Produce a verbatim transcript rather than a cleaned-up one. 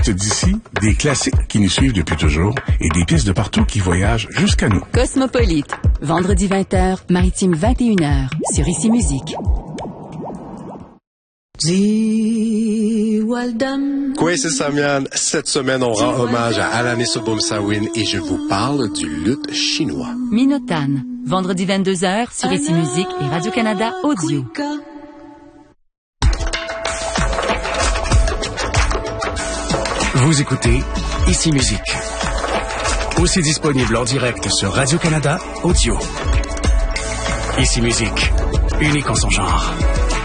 D'ici, des classiques qui nous suivent depuis toujours et des pièces de partout qui voyagent jusqu'à nous. Cosmopolite, vendredi vingt heures, maritime vingt et une heures, sur Ici Musique. Kwesi Samian, cette semaine on rend hommage à Alanis Obomsawin et je vous parle du luth chinois. Minotan, vendredi vingt-deux heures, sur Ici Musique et Radio-Canada Audio. Vous écoutez Ici Musique. Aussi disponible en direct sur Radio-Canada Audio. Ici Musique, unique en son genre.